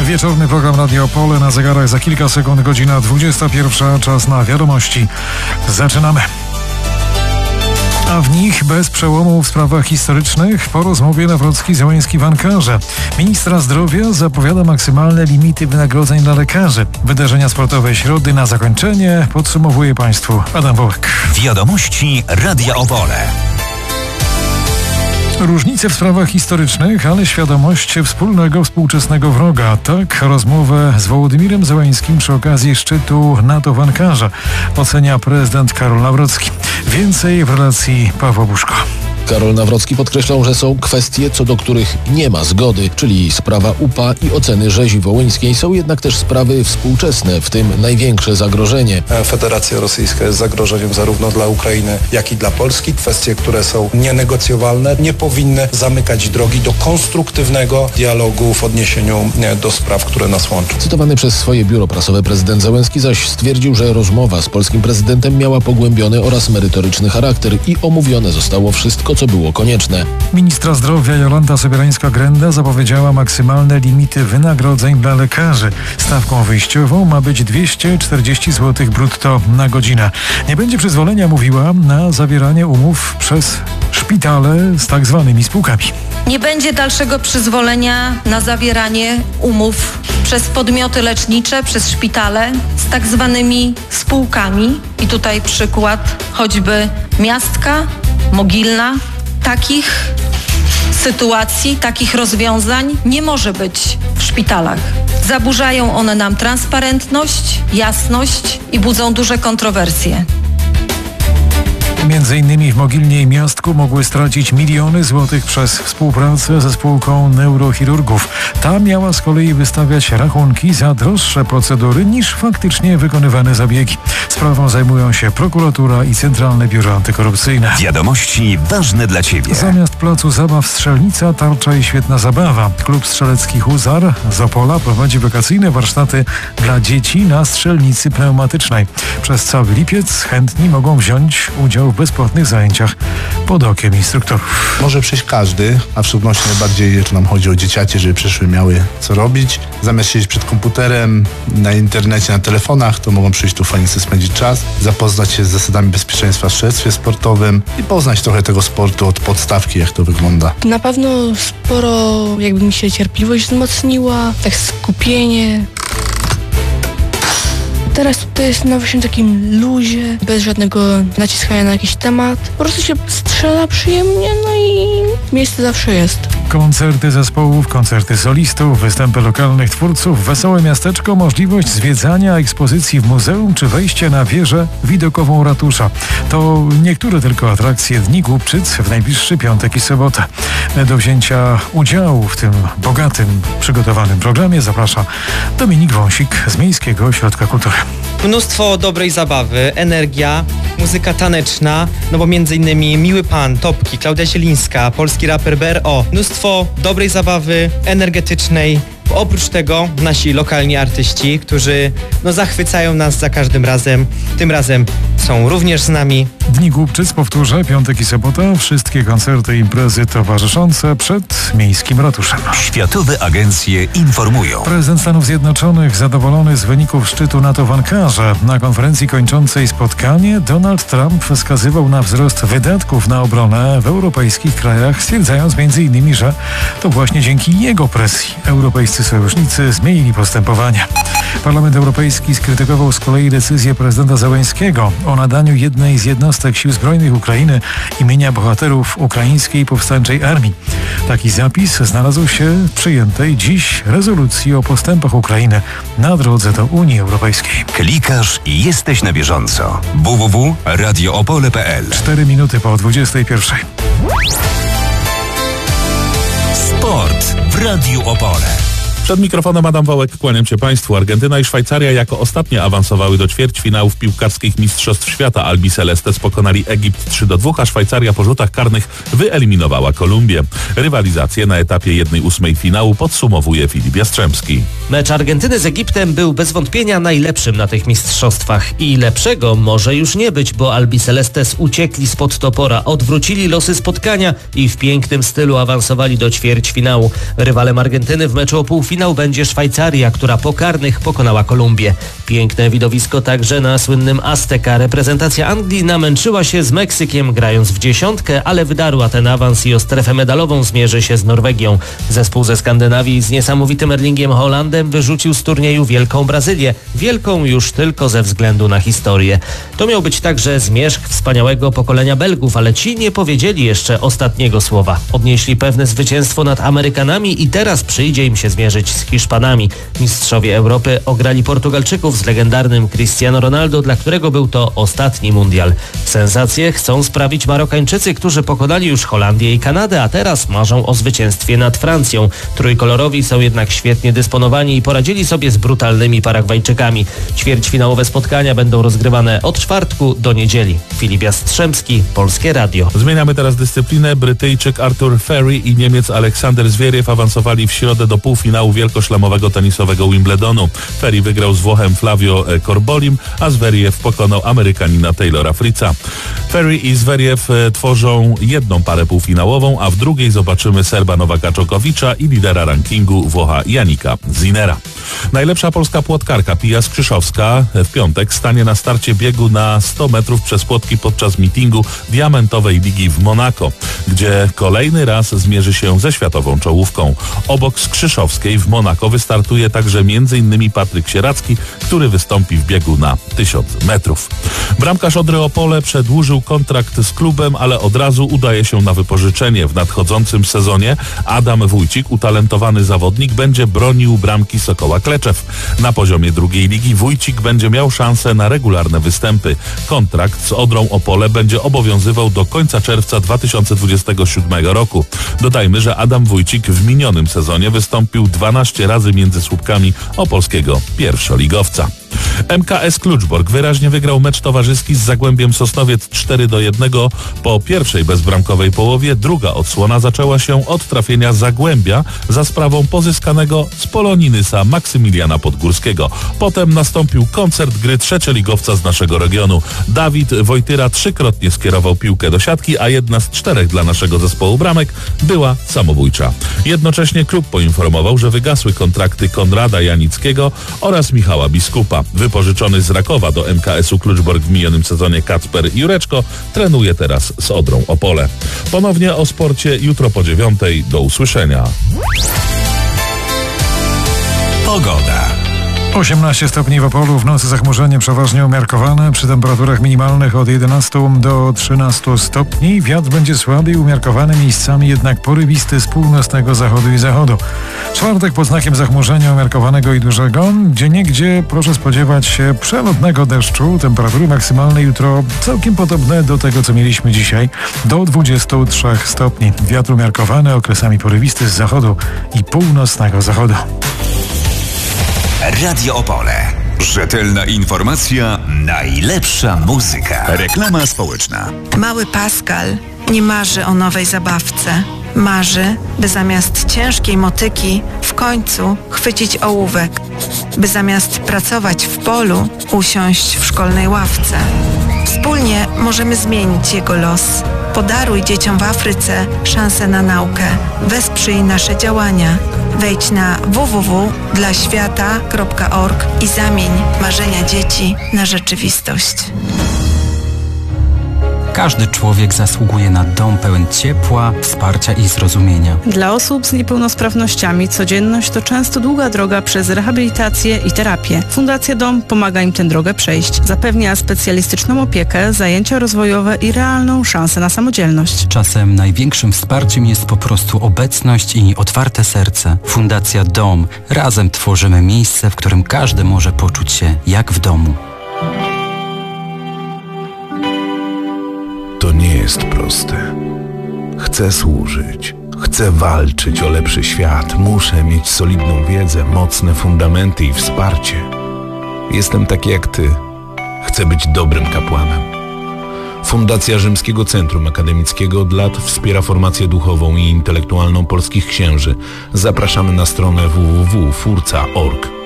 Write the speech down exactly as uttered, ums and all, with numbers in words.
Wieczorny program Radio Opole, na zegarach za kilka sekund, godzina dwudziesta pierwsza, czas na wiadomości. Zaczynamy. A w nich bez przełomu w sprawach historycznych po rozmowie Nawrocki-Zełański w Ankarze. Ministra zdrowia zapowiada maksymalne limity wynagrodzeń dla lekarzy. Wydarzenia sportowe środy na zakończenie podsumowuje Państwu Adam Wołek. Wiadomości Radia Opole. Różnice w sprawach historycznych, ale świadomość wspólnego współczesnego wroga. Tak rozmowę z Wołodymirem Zełańskim przy okazji szczytu NATO w Ankarze ocenia prezydent Karol Nawrocki. Więcej w relacji Pawła Buszko. Karol Nawrocki podkreślał, że są kwestie, co do których nie ma zgody, czyli sprawa U P A i oceny rzezi wołyńskiej. Są jednak też sprawy współczesne, w tym największe zagrożenie. Federacja Rosyjska jest zagrożeniem zarówno dla Ukrainy, jak i dla Polski. Kwestie, które są nienegocjowalne, nie powinny zamykać drogi do konstruktywnego dialogu w odniesieniu do spraw, które nas łączą. Cytowany przez swoje biuro prasowe prezydent Zełański zaś stwierdził, że rozmowa z polskim prezydentem miała pogłębiony oraz merytoryczny charakter i omówione zostało wszystko, co było konieczne. Ministra zdrowia Jolanta Sobierańska-Grenda zapowiedziała maksymalne limity wynagrodzeń dla lekarzy. Stawką wyjściową ma być dwieście czterdzieści złotych brutto na godzinę. Nie będzie przyzwolenia, mówiła, na zawieranie umów przez szpitale z tak zwanymi spółkami. Nie będzie dalszego przyzwolenia na zawieranie umów przez podmioty lecznicze, przez szpitale z tak zwanymi spółkami. I tutaj przykład choćby Miastka, Mogilna. Takich sytuacji, takich rozwiązań nie może być w szpitalach. Zaburzają one nam transparentność, jasność i budzą duże kontrowersje. Między innymi w Mogilnie i Miastku mogły stracić miliony złotych przez współpracę ze spółką neurochirurgów. Ta miała z kolei wystawiać rachunki za droższe procedury niż faktycznie wykonywane zabiegi. Sprawą zajmują się prokuratura i Centralne Biuro Antykorupcyjne. Wiadomości ważne dla Ciebie. Zamiast placu zabaw strzelnica, tarcza i świetna zabawa. Klub strzelecki Huzar z Opola prowadzi wakacyjne warsztaty dla dzieci na strzelnicy pneumatycznej. Przez cały lipiec chętni mogą wziąć udział w bezpłatnych zajęciach pod okiem instruktorów. Może przyjść każdy, a w szczególności najbardziej, że nam chodzi o dzieciaki, żeby przyszły miały co robić. Zamiast siedzieć przed komputerem, na internecie, na telefonach, to mogą przyjść tu fajnie sobie spędzić czas, zapoznać się z zasadami bezpieczeństwa w strzelectwie sportowym i poznać trochę tego sportu od podstawki, jak to wygląda. Na pewno sporo jakby mi się cierpliwość wzmocniła, tak skupienie. Teraz tutaj jest na właśnie takim luzie, bez żadnego naciskania na jakiś temat. Po prostu się strzela przyjemnie, no i miejsce zawsze jest. Koncerty zespołów, koncerty solistów, występy lokalnych twórców, wesołe miasteczko, możliwość zwiedzania ekspozycji w muzeum czy wejście na wieżę widokową ratusza. To niektóre tylko atrakcje Dni Głubczyc w najbliższy piątek i sobotę. Do wzięcia udziału w tym bogatym, przygotowanym programie zaprasza Dominik Wąsik z Miejskiego Ośrodka Kultury. Mnóstwo dobrej zabawy, energia, muzyka taneczna, no bo między innymi Miły Pan, Topki, Klaudia Zielińska, polski raper B R O. Mnóstwo dobrej zabawy, energetycznej. Oprócz tego nasi lokalni artyści, którzy no, zachwycają nas za każdym razem. Tym razem są również z nami. Dni Głubczyc, powtórzę, piątek i sobota. Wszystkie koncerty i imprezy towarzyszące przed Miejskim Ratuszem. Światowe agencje informują. Prezydent Stanów Zjednoczonych zadowolony z wyników szczytu NATO w Ankarze. Na konferencji kończącej spotkanie Donald Trump wskazywał na wzrost wydatków na obronę w europejskich krajach, stwierdzając między innymi, że to właśnie dzięki jego presji europejscy sojusznicy zmienili postępowanie. Parlament Europejski skrytykował z kolei decyzję prezydenta Zełańskiego o nadaniu jednej z jednostek Sił Zbrojnych Ukrainy imienia bohaterów ukraińskiej powstańczej armii. Taki zapis znalazł się w przyjętej dziś rezolucji o postępach Ukrainy na drodze do Unii Europejskiej. Klikasz i jesteś na bieżąco. w w w kropka radio opole kropka p l. Cztery minuty po dwudziestej pierwszej. Sport w Radiu Opole. Przed mikrofonem Adam Wołek, kłaniam się Państwu. Argentyna i Szwajcaria jako ostatnie awansowały do ćwierćfinałów piłkarskich Mistrzostw Świata. Albi Celestes pokonali Egipt trzy do dwóch, a Szwajcaria po rzutach karnych wyeliminowała Kolumbię. Rywalizację na etapie jednej ósmej finału podsumowuje Filip Jastrzębski. Mecz Argentyny z Egiptem był bez wątpienia najlepszym na tych mistrzostwach. I lepszego może już nie być, bo Albi Celestes uciekli spod topora, odwrócili losy spotkania i w pięknym stylu awansowali do ćwierćfinału. Rywalem Argentyny w meczu o półfinał ćwierćfinał będzie Szwajcaria, która po karnych pokonała Kolumbię. Piękne widowisko także na słynnym Azteca. Reprezentacja Anglii namęczyła się z Meksykiem grając w dziesiątkę, ale wydarła ten awans i o strefę medalową zmierzy się z Norwegią. Zespół ze Skandynawii z niesamowitym Erlingiem Haalandem wyrzucił z turnieju wielką Brazylię. Wielką już tylko ze względu na historię. To miał być także zmierzch wspaniałego pokolenia Belgów, ale ci nie powiedzieli jeszcze ostatniego słowa. Odnieśli pewne zwycięstwo nad Amerykanami i teraz przyjdzie im się zmierzyć z Hiszpanami. Mistrzowie Europy ograli Portugalczyków z legendarnym Cristiano Ronaldo, dla którego był to ostatni mundial. Sensację chcą sprawić Marokańczycy, którzy pokonali już Holandię i Kanadę, a teraz marzą o zwycięstwie nad Francją. Trójkolorowi są jednak świetnie dysponowani i poradzili sobie z brutalnymi Paragwajczykami. Ćwierćfinałowe spotkania będą rozgrywane od czwartku do niedzieli. Filip Jastrzębski, Polskie Radio. Zmieniamy teraz dyscyplinę. Brytyjczyk Arthur Ferry i Niemiec Aleksander Zwieriew awansowali w środę do półfinału wielkoszlemowego tenisowego Wimbledonu. Ferry wygrał z Włochem Flavio Corbolim, a Zwieriew pokonał Amerykanina Taylora Fritza. Ferry i Zwieriew tworzą jedną parę półfinałową, a w drugiej zobaczymy Serba Nowaka Dżokowicza i lidera rankingu Włocha Janika Zinera. Najlepsza polska płotkarka Pia Skrzyszowska w piątek stanie na starcie biegu na sto metrów przez płotki podczas meetingu Diamentowej Ligi w Monako, gdzie kolejny raz zmierzy się ze światową czołówką. Obok Skrzyszowskiej w Monako wystartuje także między innymi Patryk Sieracki, który wystąpi w biegu na tysiąc metrów. Bramkarz Odry Opole przedłużył kontrakt z klubem, ale od razu udaje się na wypożyczenie. W nadchodzącym sezonie Adam Wójcik, utalentowany zawodnik, będzie bronił bramki Sokoła Kleczew. Na poziomie drugiej ligi Wójcik będzie miał szansę na regularne występy. Kontrakt z Odrą Opole będzie obowiązywał do końca czerwca dwa tysiące dwudziestego siódmego roku. Dodajmy, że Adam Wójcik w minionym sezonie wystąpił dwanaście razy między słupkami opolskiego pierwszoligowca. M K S Kluczbork wyraźnie wygrał mecz towarzyski z Zagłębiem Sosnowiec cztery do jednego. Po pierwszej bezbramkowej połowie druga odsłona zaczęła się od trafienia Zagłębia za sprawą pozyskanego z Polonii Nysa Maksymiliana Podgórskiego. Potem nastąpił koncert gry trzecioligowca z naszego regionu. Dawid Wojtyra trzykrotnie skierował piłkę do siatki, a jedna z czterech dla naszego zespołu bramek była samobójcza. Jednocześnie klub poinformował, że wygasły kontrakty Konrada Janickiego oraz Michała Biskupa. Wypożyczony z Rakowa do M K S-u Kluczbork w minionym sezonie Kacper Jureczko trenuje teraz z Odrą Opole. Ponownie o sporcie jutro po dziewiątej. Do usłyszenia. Pogoda. osiemnaście stopni w Opolu, w nocy zachmurzenie przeważnie umiarkowane, przy temperaturach minimalnych od jedenastu do trzynastu stopni. Wiatr będzie słaby i umiarkowany, miejscami jednak porywisty z północnego zachodu i zachodu. Czwartek pod znakiem zachmurzenia umiarkowanego i dużego. Gdzieniegdzie proszę spodziewać się przelotnego deszczu. Temperatury maksymalne jutro całkiem podobne do tego, co mieliśmy dzisiaj, do dwudziestu trzech stopni. Wiatr umiarkowany, okresami porywisty z zachodu i północnego zachodu. Radio Opole. Rzetelna informacja, najlepsza muzyka. Reklama społeczna. Mały Pascal nie marzy o nowej zabawce. Marzy, by zamiast ciężkiej motyki w końcu chwycić ołówek. By zamiast pracować w polu, usiąść w szkolnej ławce. Wspólnie możemy zmienić jego los. Podaruj dzieciom w Afryce szansę na naukę. Wesprzyj nasze działania. Wejdź na w w w kropka dla świata kropka org i zamień marzenia dzieci na rzeczywistość. Każdy człowiek zasługuje na dom pełen ciepła, wsparcia i zrozumienia. Dla osób z niepełnosprawnościami codzienność to często długa droga przez rehabilitację i terapię. Fundacja Dom pomaga im tę drogę przejść. Zapewnia specjalistyczną opiekę, zajęcia rozwojowe i realną szansę na samodzielność. Czasem największym wsparciem jest po prostu obecność i otwarte serce. Fundacja Dom. Razem tworzymy miejsce, w którym każdy może poczuć się jak w domu. To nie jest proste. Chcę służyć, chcę walczyć o lepszy świat, muszę mieć solidną wiedzę, mocne fundamenty i wsparcie. Jestem taki jak ty. Chcę być dobrym kapłanem. Fundacja Rzymskiego Centrum Akademickiego od lat wspiera formację duchową i intelektualną polskich księży. Zapraszamy na stronę w w w kropka furca kropka org.